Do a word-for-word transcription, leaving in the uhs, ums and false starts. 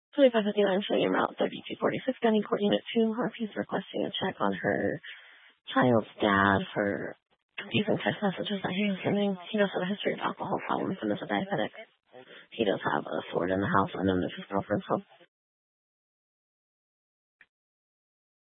twenty-five fifty-nine showing route thirty-two forty-six, Gunny coordinate two. Harvey's requesting a check on her child's dad for confusing text messages that he was sending. He does have a history of alcohol problems and is a diabetic. He does have a sword in the house unknown at his girlfriend's home.